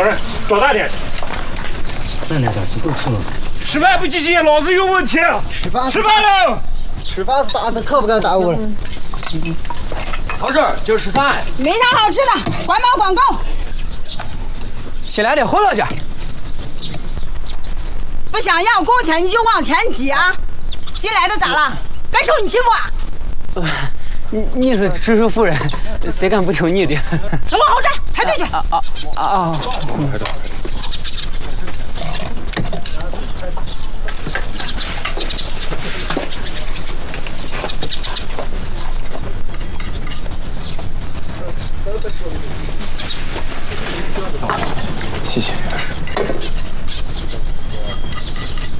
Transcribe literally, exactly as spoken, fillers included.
老人，多大点？ 咱俩点不够吃吗？ 吃饭不积极，脑子有问题。 吃饭吃饭了。 吃饭是大事，可不敢耽误了。 曹婶，今儿吃啥？ 没啥好吃的，关猫广告。 先来点饸饹去。 不想要工钱你就往前挤啊！新来的咋了？该受你欺负啊？ 呃，你你是知识夫人，谁敢不听你的？ 往后站，排队去。 啊啊啊啊！排队。谢谢。